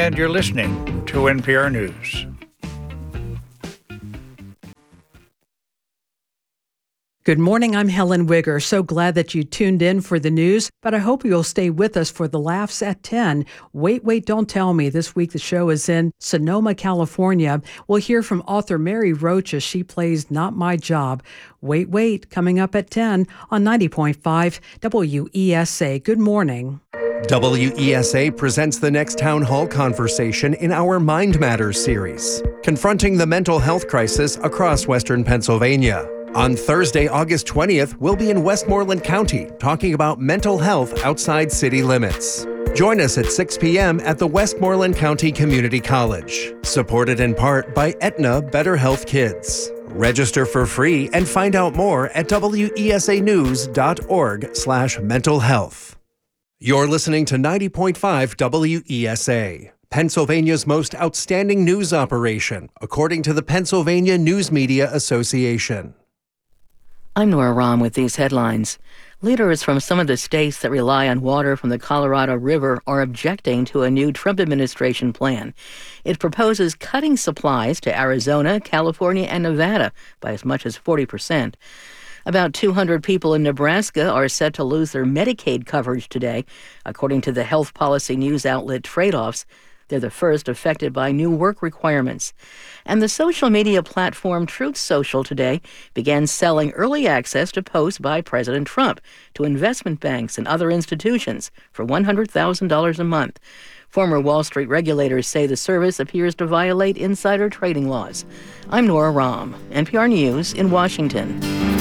and you're listening to NPR News. Good morning, I'm Helen Wigger. So glad that you tuned in for the news, but I hope you'll stay with us for the laughs at 10. Wait, don't tell me. This week the show is in Sonoma, California. We'll hear from author Mary Roach as she plays Not My Job. Wait, coming up at 10 on 90.5 WESA. Good morning. WESA presents the next town hall conversation in our Mind Matters series, confronting the mental health crisis across Western Pennsylvania. On Thursday, August 20th, we'll be in Westmoreland County talking about mental health outside city limits. Join us at 6 p.m. at the Westmoreland County Community College, supported in part by Aetna Better Health Kids. Register for free and find out more at wesanews.org/mental health. You're listening to 90.5 WESA, Pennsylvania's most outstanding news operation, according to the Pennsylvania News Media Association. I'm Nora Rahm with these headlines. Leaders from some of the states that rely on water from the Colorado River are objecting to a new Trump administration plan. It proposes cutting supplies to Arizona, California, and Nevada by as much as 40%. About 200 people in Nebraska are set to lose their Medicaid coverage today, according to the health policy news outlet Trade-Offs. They're the first affected by new work requirements. And the social media platform Truth Social today began selling early access to posts by President Trump to investment banks and other institutions for $100,000 a month. Former Wall Street regulators say the service appears to violate insider trading laws. I'm Nora Rahm, NPR News in Washington.